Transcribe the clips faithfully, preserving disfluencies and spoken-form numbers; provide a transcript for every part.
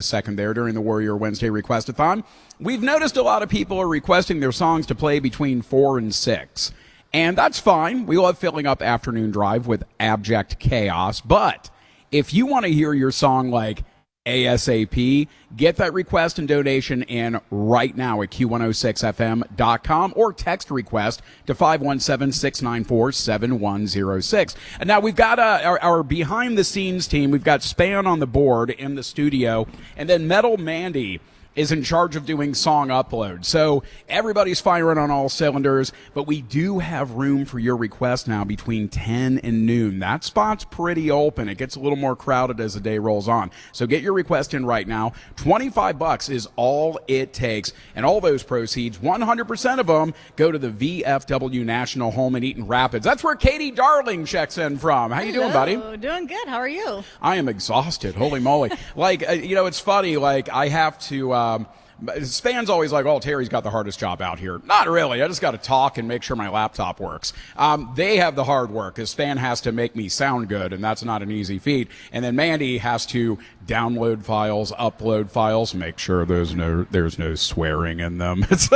second there during the Warrior Wednesday Requestathon. We've noticed a lot of people are requesting their songs to play between four and six. And that's fine. We love filling up Afternoon Drive with abject chaos. But if you want to hear your song like ASAP, get that request and donation in right now at Q one oh six F M dot com or text request to five one seven, six nine four, seven one zero six. And now we've got uh, our, our behind-the-scenes team. We've got Span on the board in the studio, and then Metal Mandy is in charge of doing song upload. So everybody's firing on all cylinders, but we do have room for your request now between ten and noon. That spot's pretty open. It gets a little more crowded as the day rolls on. So get your request in right now. twenty-five bucks is all it takes, and all those proceeds, one hundred percent of them, go to the V F W National Home in Eaton Rapids. That's where Katie Darling checks in from. How you doing, buddy? Doing good. How are you? I am exhausted. Holy moly. Like, uh, you know, it's funny. Like, I have to... Uh, Um, Span's always like, oh, Terry's got the hardest job out here. Not really. I just got to talk and make sure my laptop works. Um, they have the hard work because Span has to make me sound good, and that's not an easy feat. And then Mandy has to download files, upload files, make sure there's no there's no swearing in them. It's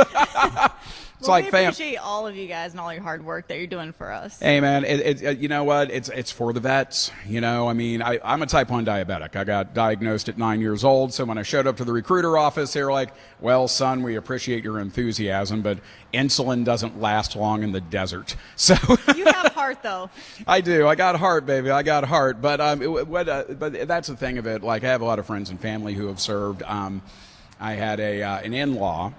It's well, like we fam- appreciate all of you guys and all your hard work that you're doing for us. Hey, man, it, it, you know what? It's it's for the vets. You know, I mean, I, I'm a type one diabetic. I got diagnosed at nine years old. So when I showed up to the recruiter office, they were like, well, son, we appreciate your enthusiasm, but insulin doesn't last long in the desert. So you have heart, though. I do. I got heart, baby. I got heart. But um, it, what, uh, but that's the thing of it. Like, I have a lot of friends and family who have served. Um, I had a uh, an in-law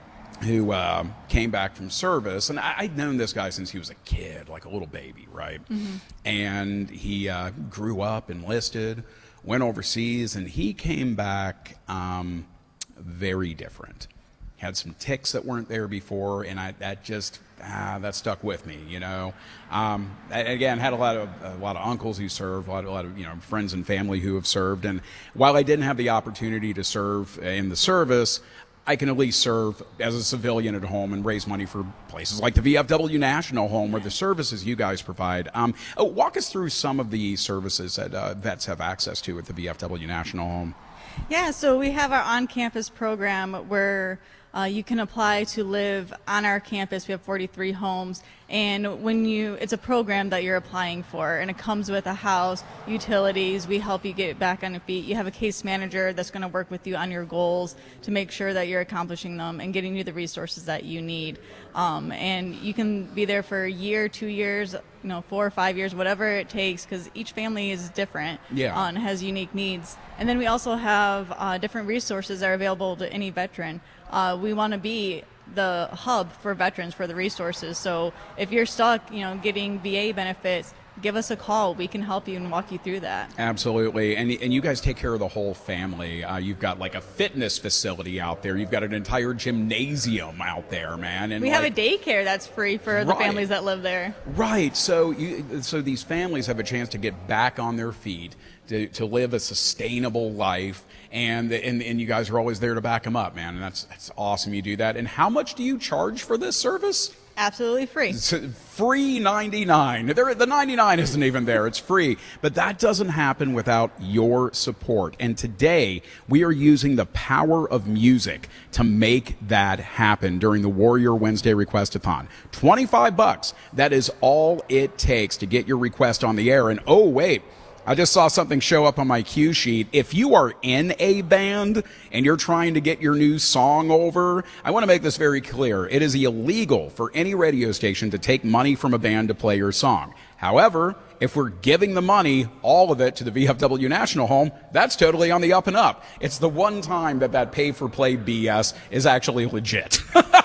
who uh, came back from service, and I, I'd known this guy since he was a kid, like a little baby, right? Mm-hmm. And he uh, grew up, enlisted, went overseas, and he came back um, very different. Had some tics that weren't there before, and I, that just ah, that stuck with me, you know. Um, again, had a lot of a lot of uncles who served, a lot, a lot of you know friends and family who have served, and while I didn't have the opportunity to serve in the service, I can at least serve as a civilian at home and raise money for places like the V F W National Home or the services you guys provide. Um, oh, walk us through some of the services that uh, vets have access to at the V F W National Home. Yeah, so we have our on-campus program where uh, you can apply to live on our campus. We have forty-three homes, and when you, it's a program that you're applying for, and it comes with a house, utilities. We help you get back on your feet. You have a case manager that's going to work with you on your goals to make sure that you're accomplishing them and getting you the resources that you need. Um, and you can be there for a year, two years, you know, four or five years, whatever it takes, because each family is different yeah. uh, and has unique needs. And then we also have uh, different resources that are available to any veteran. Uh, we want to be the hub for veterans for the resources. So if you're stuck, you know, getting V A benefits, give us a call. We can help you and walk you through that. Absolutely. And and you guys take care of the whole family. Uh, you've got like a fitness facility out there. You've got an entire gymnasium out there, man. And we like, have a daycare that's free for right. the families that live there. Right. So you, so these families have a chance to get back on their feet, to, to live a sustainable life. And, and and you guys are always there to back them up, man. And that's, that's awesome you do that. And how much do you charge for this service? Absolutely free. It's free ninety-nine. There, the ninety-nine isn't even there. It's free. But that doesn't happen without your support. And today, we are using the power of music to make that happen during the Warrior Wednesday Requestathon. twenty-five bucks. That is all it takes to get your request on the air. And oh, wait. I just saw something show up on my cue sheet. If you are in a band and you're trying to get your new song over, I want to make this very clear. It is illegal for any radio station to take money from a band to play your song. However, if we're giving the money, all of it, to the V F W National Home, that's totally on the up and up. It's the one time that that pay-for-play B S is actually legit.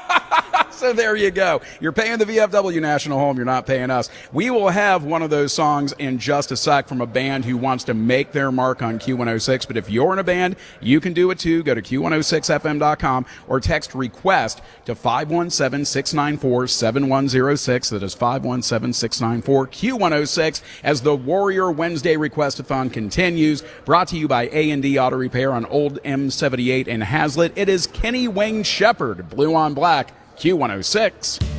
So there you go. You're paying the V F W National Home. You're not paying us. We will have one of those songs in just a sec from a band who wants to make their mark on Q one oh six. But if you're in a band, you can do it too. Go to Q one oh six F M dot com or text request to five one seven, six nine four, seven one zero six. That is five one seven, six nine four, Q one oh six as the Warrior Wednesday Requestathon continues. Brought to you by A and D Auto Repair on Old M seventy-eight in Hazlitt. It is Kenny Wayne Shepherd, Blue on Black. Q one oh six.